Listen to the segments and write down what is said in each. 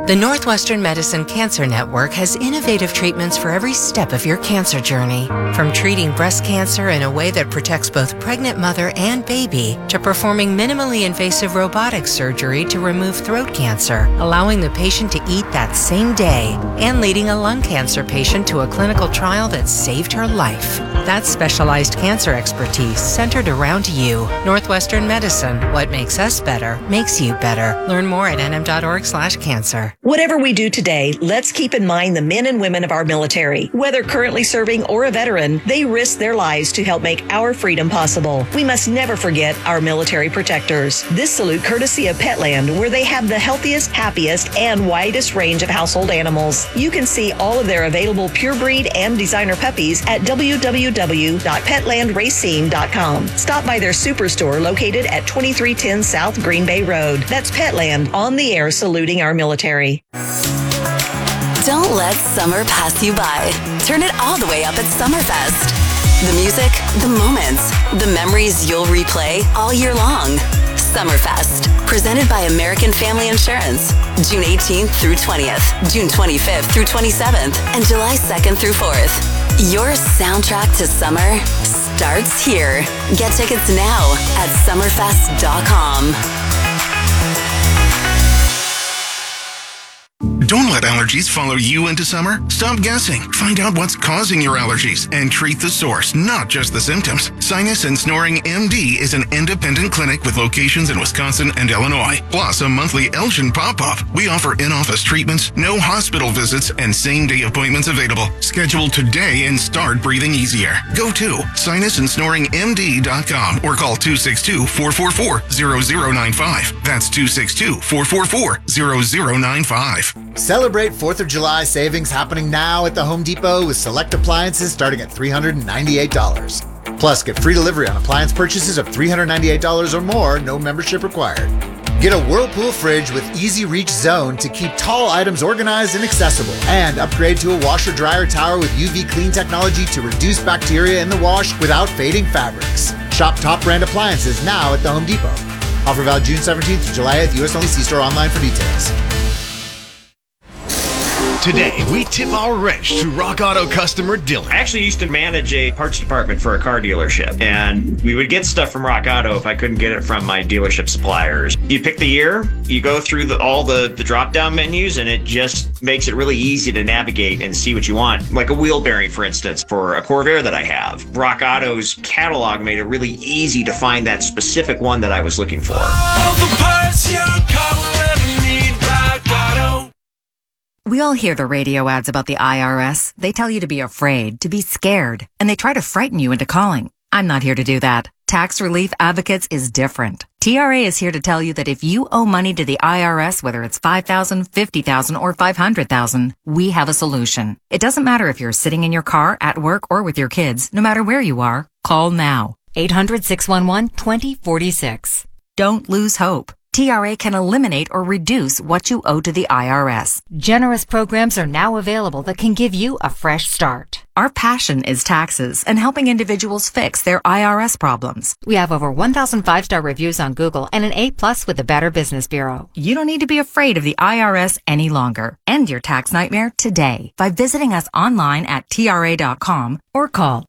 The Northwestern Medicine Cancer Network has innovative treatments for every step of your cancer journey. From treating breast cancer in a way that protects both pregnant mother and baby, to performing minimally invasive robotic surgery to remove throat cancer, allowing the patient to eat that same day, and leading a lung cancer patient to a clinical trial that saved her life. That's specialized cancer expertise centered around you. Northwestern Medicine. What makes us better makes you better. Learn more at nm.org/cancer. Whatever we do today, let's keep in mind the men and women of our military. Whether currently serving or a veteran, they risk their lives to help make our freedom possible. We must never forget our military protectors. This salute courtesy of Petland, where they have the healthiest, happiest, and widest range of household animals. You can see all of their available pure breed and designer puppies at www.petlandracine.com. Stop by their superstore located at 2310 South Green Bay Road. That's Petland, on the air saluting our military. Don't let summer pass you by. Turn it all the way up at Summerfest. The music, the moments, the memories you'll replay all year long. Summerfest, presented by American Family Insurance. June 18th through 20th, June 25th through 27th, and July 2nd through 4th. Your soundtrack to summer starts here. Get tickets now at summerfest.com. Don't let allergies follow you into summer. Stop guessing. Find out what's causing your allergies and treat the source, not just the symptoms. Sinus and Snoring MD is an independent clinic with locations in Wisconsin and Illinois, plus a monthly Elgin pop-up. We offer in-office treatments, no hospital visits, and same-day appointments available. Schedule today and start breathing easier. Go to sinusandsnoringmd.com or call 262-444-0095. That's 262-444-0095. Celebrate 4th of July savings happening now at the Home Depot with select appliances starting at $398. Plus, get free delivery on appliance purchases of $398 or more, no membership required. Get a Whirlpool fridge with Easy Reach Zone to keep tall items organized and accessible. And upgrade to a washer-dryer tower with UV Clean technology to reduce bacteria in the wash without fading fabrics. Shop top brand appliances now at the Home Depot. Offer valid June 17th to July 8th, US only. See store online for details. Today, we tip our wrench to Rock Auto customer Dylan. I actually used to manage a parts department for a car dealership, and we would get stuff from Rock Auto if I couldn't get it from my dealership suppliers. You pick the year, you go through all the drop-down menus, and it just makes it really easy to navigate and see what you want. Like a wheel bearing, for instance, for a Corvair that I have. Rock Auto's catalog made it really easy to find that specific one that I was looking for. All the parts your car will ever need, Rock Auto. We all hear the radio ads about the IRS. They tell you to be afraid, to be scared, and they try to frighten you into calling. I'm not here to do that. Tax Relief Advocates is different. TRA is here to tell you that if you owe money to the IRS, whether it's $5,000, $50,000, or $500,000, we have a solution. It doesn't matter if you're sitting in your car, at work, or with your kids. No matter where you are, call now. 800-611-2046. Don't lose hope. TRA can eliminate or reduce what you owe to the IRS. Generous programs are now available that can give you a fresh start. Our passion is taxes and helping individuals fix their IRS problems. We have over 1,000 5-star reviews on Google and an A+ with the Better Business Bureau. You don't need to be afraid of the IRS any longer. End your tax nightmare today by visiting us online at TRA.com or call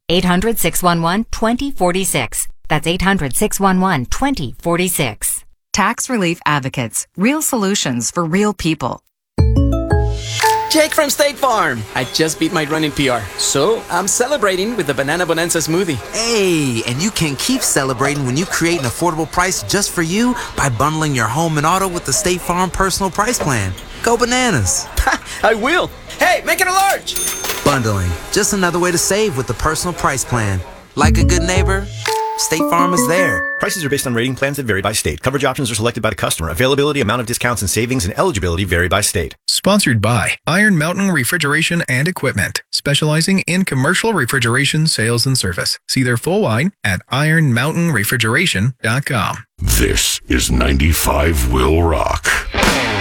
800-611-2046. That's 800-611-2046. Tax Relief Advocates. Real solutions for real people. Jake from State Farm. I just beat my running PR, so I'm celebrating with the Banana Bonanza smoothie. Hey, and you can keep celebrating when you create an affordable price just for you by bundling your home and auto with the State Farm Personal Price Plan. Go bananas. I will. Hey, make it a large. Bundling. Just another way to save with the Personal Price Plan. Like a good neighbor, State Farm is there. Prices are based on rating plans that vary by state. Coverage options are selected by the customer. Availability, amount of discounts and savings, and eligibility vary by state. Sponsored by Iron Mountain Refrigeration and Equipment, specializing in commercial refrigeration sales and service. See their full line at ironmountainrefrigeration.com. This is 95 Will Rock.